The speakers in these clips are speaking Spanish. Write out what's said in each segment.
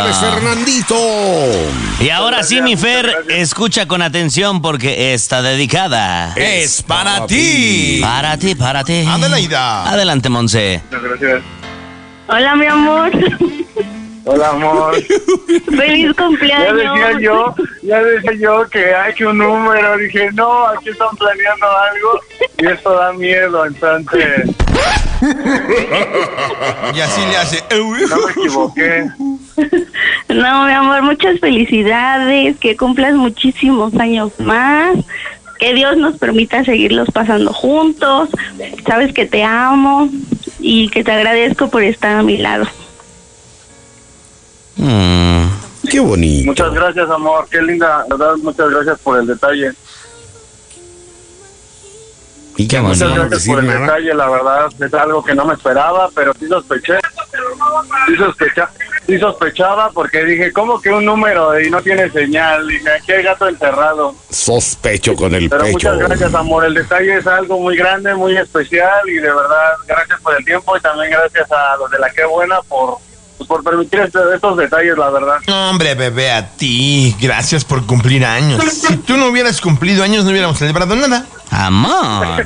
Fernandito. Y ahora sí, mi Fer, escucha con atención porque está dedicada. Es para ti. Para ti, para ti. Adelaida. Adelante, Monse. Muchas gracias. Hola, mi amor. Hola, amor. Feliz cumpleaños. Ya decía yo que hay que un número. Dije, no, aquí están planeando algo y esto da miedo, entonces Y así le hace. no me equivoqué. No, mi amor, muchas felicidades, que cumplas muchísimos años más, que Dios nos permita seguirlos pasando juntos. Sabes que te amo y que te agradezco por estar a mi lado. Qué bonito. Muchas gracias, amor. Qué linda, verdad. Muchas gracias por el detalle. Y ya Muchas no Muchas vamos a gracias decir por el nada. detalle, la verdad. Es algo que no me esperaba, pero sí sospeché. Sí sospechaba porque dije, ¿cómo que un número y no tiene señal? Dije, aquí hay gato enterrado. Sospecho con el Pero pecho. muchas gracias, amor. El detalle es algo muy grande, muy especial y de verdad, gracias por el tiempo y también gracias a los de la Qué Buena por permitir estos detalles, la verdad. Hombre, bebé, a ti. Gracias por cumplir años. Si tú no hubieras cumplido años, no hubiéramos celebrado nada. Amor.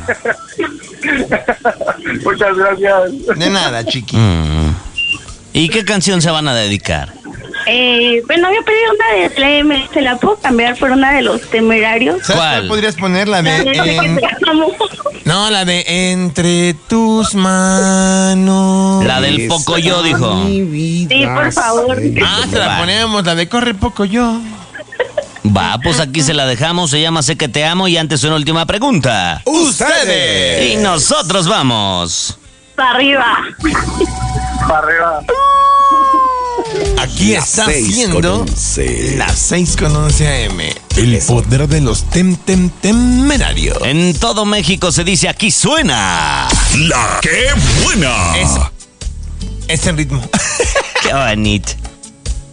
Muchas gracias. De nada, chiqui. ¿Y qué canción se van a dedicar? Bueno, había pedido una de Slim, ¿se la puedo cambiar por una de Los Temerarios? ¿Sabes ¿Cuál? cuál podrías poner? La La de Sé que de... te amo. No, la de Entre tus manos. La del Pocoyo, dijo. Sí, por favor. Ah, se la ponemos, la de Corre Poco Yo. Va, pues aquí se la dejamos. Se llama Sé que te amo. Y antes una última pregunta. ¡Ustedes! Y nosotros vamos. Para arriba. Para arriba. Aquí está siendo 6:11. las 6:11 AM. El poder de los temerarios. En todo México se dice aquí suena. La Qué Buena. Es el ritmo. Qué bonito.